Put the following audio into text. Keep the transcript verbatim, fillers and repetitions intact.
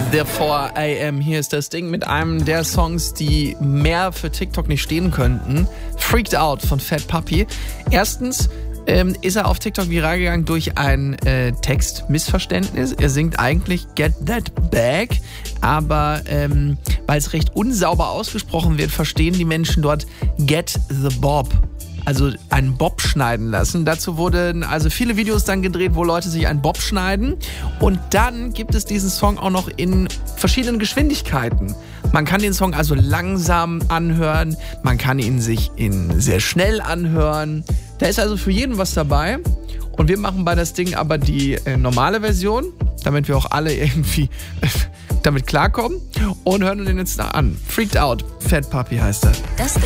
The four a.m. Hier ist das Ding mit einem der Songs, die mehr für TikTok nicht stehen könnten. Freaked Out von Fat Puppy. Erstens ähm, ist er auf TikTok viral gegangen durch ein äh, Textmissverständnis. Er singt eigentlich Get That Back, aber ähm, weil es recht unsauber ausgesprochen wird, verstehen die Menschen dort Get the Bob. Also einen Bob schneiden lassen. Dazu wurden also viele Videos dann gedreht, wo Leute sich einen Bob schneiden. Und dann gibt es diesen Song auch noch in verschiedenen Geschwindigkeiten. Man kann den Song also langsam anhören, man kann ihn sich in sehr schnell anhören. Da ist also für jeden was dabei. Und wir machen bei das Ding aber die äh, normale Version, damit wir auch alle irgendwie damit klarkommen. Und hören den jetzt an. Freaked Out, Fat Puppy heißt er. Das Ding.